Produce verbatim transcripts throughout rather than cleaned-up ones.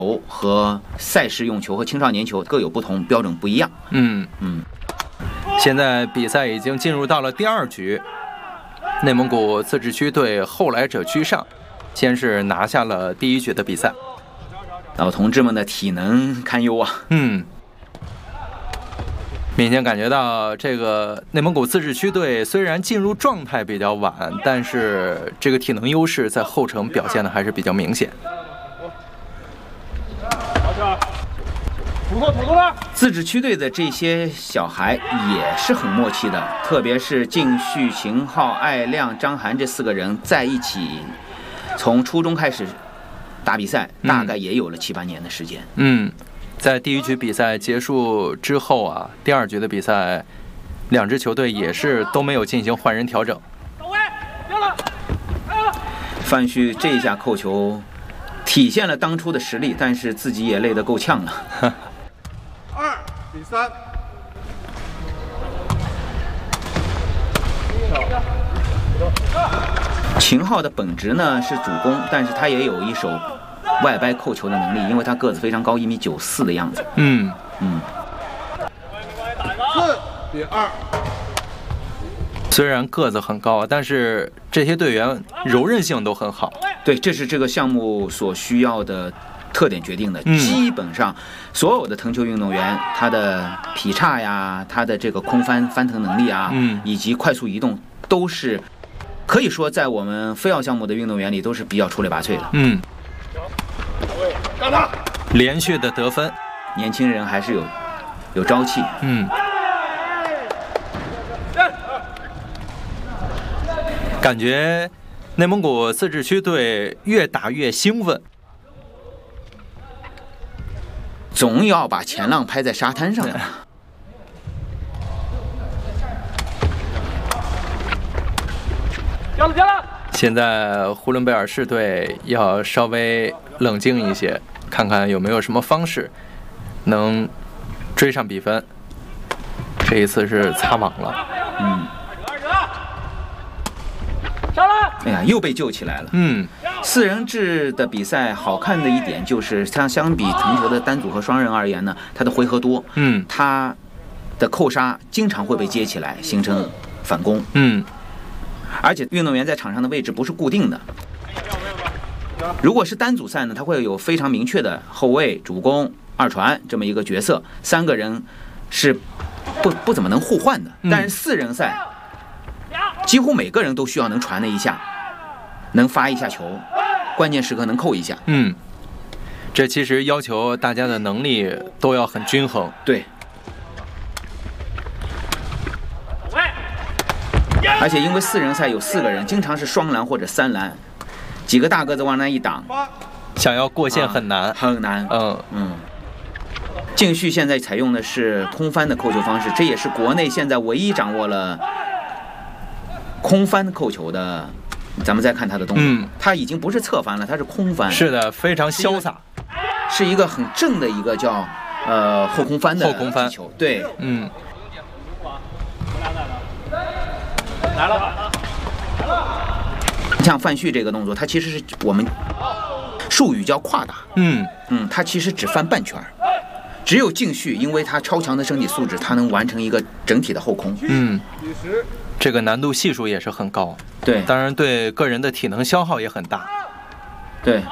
球和赛事用球和青少年球各有不同，标准不一样。 嗯嗯。 现在比赛已经进入到了第二局，内蒙古自治区队后来者居上，先是拿下了第一局的比赛。 老同志们的体能堪忧啊。 嗯。明显感觉到这个内蒙古自治区队虽然进入状态比较晚，但是这个体能优势在后程表现的还是比较明显。 自治区队的这些小孩也是很默契的，特别是靳旭、秦昊、艾亮、张涵这四个人在一起，从初中开始打比赛，大概也有了七八年的时间。 嗯。在第一局比赛结束之后啊，第二局的比赛，两支球队也是都没有进行换人调整。 范旭这一下扣球，体现了当初的实力，但是自己也累得够呛了。 二比三。 秦昊的本职呢是主攻，但是他也有一手外掰扣球的能力，因为他个子非常高，一米九四的样子。 嗯嗯。 四比二。 虽然个子很高，但是这些队员柔韧性都很好。 对，这是这个项目所需要的特点决定的。 嗯、 基本上所有的藤球运动员，他的劈叉呀，他的这个空翻翻腾能力啊， 嗯， 以及快速移动，都是可以说在我们飞奥项目的运动员里都是比较出类拔萃的。 嗯。 干他！ 连续的得分， 年轻人还是有有朝气。 嗯。感觉内蒙古自治区队越打越兴奋， 总要把前浪拍在沙滩上的。 掉了掉了！ 现在呼伦贝尔市队要稍微冷静一些，看看有没有什么方式能追上比分。这一次是擦网了。 嗯。 上来！ 哎呀，又被救起来了。 嗯。 四人制的比赛好看的一点就是，像相比藤球的单组和双人而言呢，它的回合多。 嗯。 它的扣杀经常会被接起来，形成反攻。 嗯。 而且运动员在场上的位置不是固定的。如果是单组赛呢，它会有非常明确的后卫、主攻、二传这么一个角色，三个人是不不怎么能互换的。但是四人赛，几乎每个人都需要能传那一下，能发一下球，关键时刻能扣一下。 嗯，这其实要求大家的能力都要很均衡。 对。而且因为四人赛有四个人，经常是双篮或者三篮，几个大个子往那一挡， 想要过线很难， 啊、很难。 嗯嗯。靳旭现在采用的是空翻的扣球方式，这也是国内现在唯一掌握了空翻扣球的。咱们再看他的动作， 嗯， 他已经不是侧翻了，他是空翻。 是的，非常潇洒， 是一个很正的一个叫呃后空翻的后空翻球。对， 嗯。 来了，像范旭这个动作，它其实是我们术语叫跨打。 嗯嗯，它其实只翻半圈，只有靳旭，因为他超强的身体素质，他能完成一个整体的后空。 嗯，这个难度系数也是很高。 对， 当然对个人的体能消耗也很大。 对。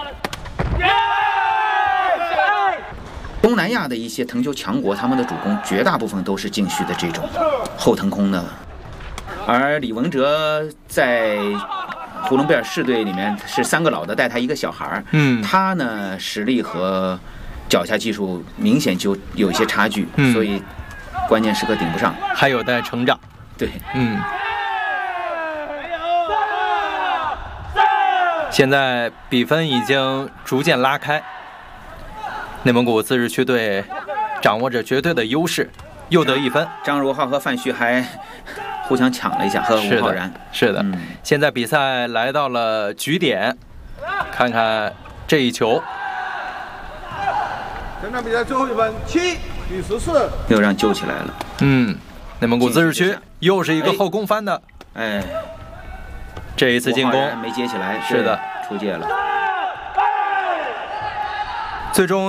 东南亚的一些藤球强国，他们的主攻绝大部分都是靳旭的这种后腾空的。而李文哲在呼伦贝尔市队里面是三个老的带他一个小孩， 嗯， 他呢实力和脚下技术明显就有一些差距， 嗯， 所以关键时刻顶不上， 还有待成长。 对， 嗯。现在比分已经逐渐拉开，内蒙古自治区队掌握着绝对的优势，又得一分。 张如浩和范旭还互相抢了一下，和吴浩然。 是的，是的、嗯。现在比赛来到了局点，看看这一球。 本场比赛最后一分，七比十四， 又让救起来了。 嗯，内蒙古自治区又是一个后攻翻的。 哎， 这一次进攻没接起来， 是的， 出界了。 最终。